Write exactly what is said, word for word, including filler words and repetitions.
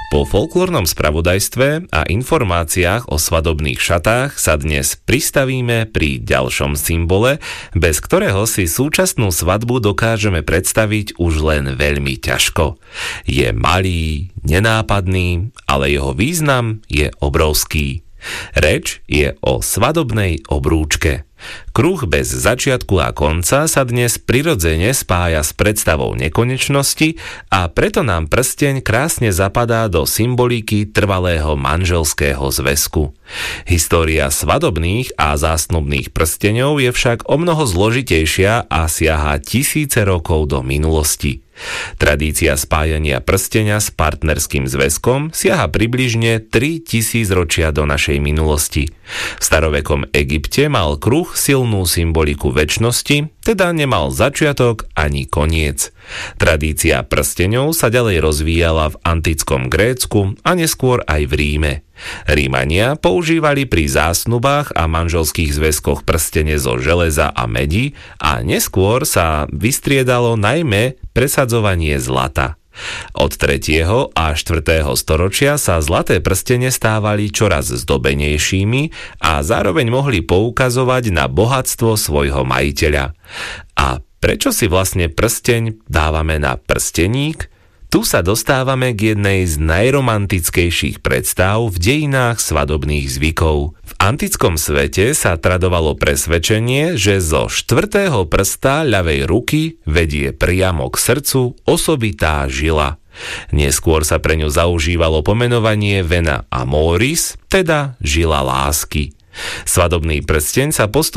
Po folklórnom spravodajstve a informáciách o svadobných šatách sa dnes pristavíme pri ďalšom symbole, bez ktorého si súčasnú svadbu dokážeme predstaviť už len veľmi ťažko. Je malý, nenápadný, ale jeho význam je obrovský. Reč je o svadobnej obrúčke. Kruh bez začiatku a konca sa dnes prirodzene spája s predstavou nekonečnosti a preto nám prsteň krásne zapadá do symboliky trvalého manželského zväzku. História svadobných a zásnubných prsteňov je však omnoho zložitejšia a siaha tisíce rokov do minulosti. Tradícia spájania prsteňa s partnerským zväzkom siaha približne tri tisícročia do našej minulosti. V starovekom Egypte mal kruh silnú symboliku večnosti, teda nemal začiatok ani koniec. Tradícia prsteňov sa ďalej rozvíjala v antickom Grécku a neskôr aj v Ríme. Rímania používali pri zásnubách a manželských zväzkoch prstene zo železa a medi a neskôr sa vystriedalo najmä presadzovanie zlata. Od tretieho a štvrtého storočia sa zlaté prstene stávali čoraz zdobenejšími a zároveň mohli poukazovať na bohatstvo svojho majiteľa. A prečo si vlastne prsteň dávame na prsteník? Tu sa dostávame k jednej z najromantickejších predstav v dejinách svadobných zvykov. V antickom svete sa tradovalo presvedčenie, že zo štvrtého prsta ľavej ruky vedie priamo k srdcu osobitá žila. Neskôr sa pre ňu zaužívalo pomenovanie vena amoris, teda žila lásky. Svadobný prsteň sa postupne